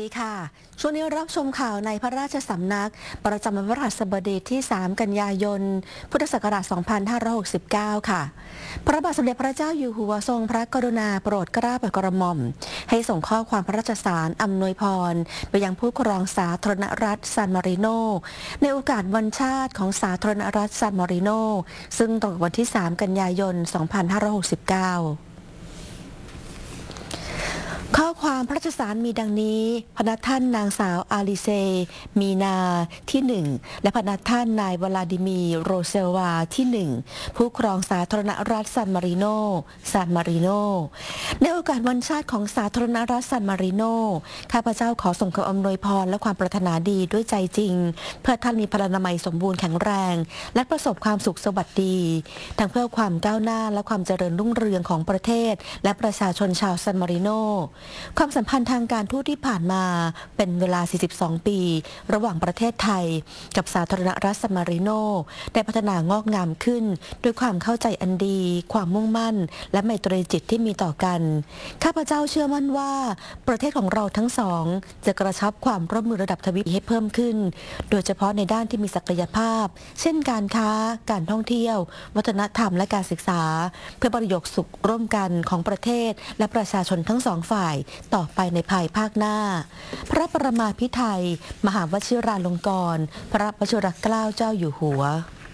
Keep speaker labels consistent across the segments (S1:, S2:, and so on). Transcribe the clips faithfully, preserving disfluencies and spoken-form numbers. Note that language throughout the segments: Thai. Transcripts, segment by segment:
S1: ดีค่ะช่วงนี้รับชมข่าวในพระราชสำนักประจำวันพฤหัสบดีที่ สาม กันยายน พุทธศักราช สองพันห้าร้อยหกสิบเก้า ค่ะ พระบาทสมเด็จพระเจ้าอยู่หัวทรงพระกรุณาโปรดเกล้าโปรดกระหม่อมให้ส่งข้อความพระราชสารอำนวยพรไปยังผู้ครองสาธารณรัฐซานมาริโนในโอกาสวันชาติของสาธารณรัฐซานมาริโนซึ่งตรงกับวันที่ สาม กันยายน สองพันห้าร้อยหกสิบเก้าข้อความพระราชสารมีดังนี้พระนักท่านนางสาวอาลิเซมีนาที่หนึ่งและพระนักท่านนายวลาดิมีโรเซลวาที่หนึ่งผู้ครองสาธารณรัฐซานมาริโนซานมาริโนในโอกาสวันชาติของสาธารณรัฐซานมาริโนข้าพเจ้าขอส่งคำอำนวยพรและความปรารถนาดีด้วยใจจริงเพื่อท่านมีพลานามัยสมบูรณ์แข็งแรงและประสบความสุขสวัสดีทั้งเพื่อความก้าวหน้าและความเจริญรุ่งเรืองของประเทศและประชาชนชาวซานมาริโนความสัมพันธ์ทางการทูตที่ผ่านมาเป็นเวลา สี่สิบสอง ปีระหว่างประเทศไทยกับสาธารณรัฐซานมาริโนได้พัฒนางอกงามขึ้นด้วยความเข้าใจอันดีความมุ่งมั่นและไมตรีจิตที่มีต่อกันข้าพเจ้าเชื่อมั่นว่าประเทศของเราทั้งสองจะกระชับความร่วมมือระดับทวีปให้เพิ่มขึ้นโดยเฉพาะในด้านที่มีศักยภาพเช่นการค้าการท่องเที่ยววัฒนธรรมและการศึกษาเพื่อประโยชน์สุขร่วมกันของประเทศและประชาชนทั้งสองฝ่ายต่อไปในภายภาคหน้าพระประมาภิไธยมหาวชิราลงกรณ์พระวชิรเกล้าเจ้าอยู่หัว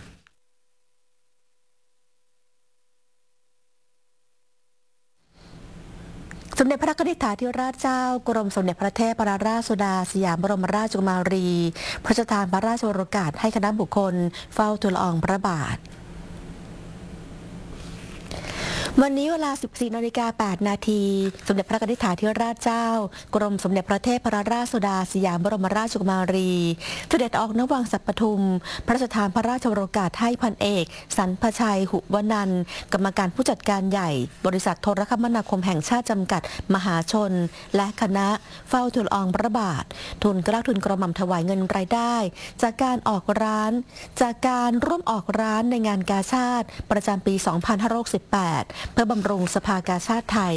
S1: สมเด็จพระนิธิถาธิราชเจ้ากรมสมเด็จพระเทพรัตนราชสุดาสยามบรมราชกุมารีพระราชทานพระราชโองการให้คณะบุคคลเฝ้าทูลละอองพระบาทวันนี้เวลา สิบสี่นาฬิกาแปดนาทีสมเด็จพระนิธิถาธิราชเจ้ากรมสมเด็จพระเทพรัตนราชสุดาสยามบรมราชกุมารีเสด็จออกณวังสัปทุมพระราชทานพระราชโองการให้พันเอกสันพชัยหุวนันท์กรรมการผู้จัดการใหญ่บริษัทโทรคมนาคมแห่งชาติจำกัดมหาชนและคณะเฝ้าทูลละอองพระบาททูลเกล้าทูลกระหม่อมถวายเงินรายได้จากการออกร้านจากการร่วมออกร้านในงานกาชาดประจำปี สองพันห้าร้อยหกสิบแปดเพื่อบำรุงสภากาชาดไทย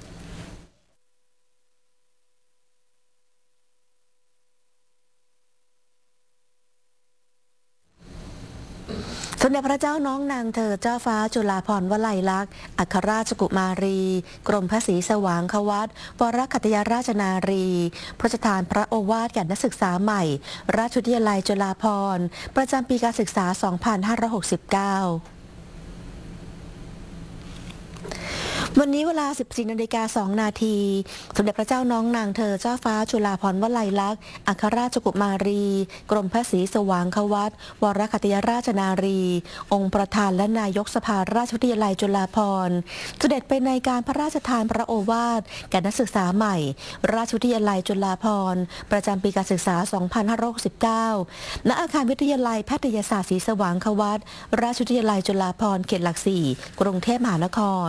S1: สมเด็จพระเจ้าน้องนางเธอเจ้าฟ้าจุฬาภรณ์วลัยลักษณ์อัครราชกุมารีกรมพระศรีสว่างควัตวรคัตยราชนารีพระราชทานพระโอวาทแก่นักศึกษาใหม่ราชวิทยาลัยจุฬาภรณ์ประจำปีการศึกษา สองพันห้าร้อยหกสิบเก้าวันนี้เวลา สิบสี่นาฬิกาสองนาทีสมเด็จพระเจ้าน้องนางเธอเจ้าฟ้าจุฬาภรณ์วลัยลักษณ์อัครราชกุมารีกรมพระศรีสว่างควัตวรคัตยราชนารีองค์ประธานและนายกสภาราชวิทยาลัยจุฬาภรณ์เสด็จไปในการพระราชทานพระโอวาทแก่นักศึกษาใหม่ราชวิทยาลัยจุฬาภรณ์ประจำปีการศึกษา สองพันห้าร้อยหกสิบเก้า ณ อาคารวิทยาลัยแพทยศาสตร์ศรีสว่างควัตราชวิทยาลัยจุฬาภรณ์เขตหลักสี่กรุงเทพมหานคร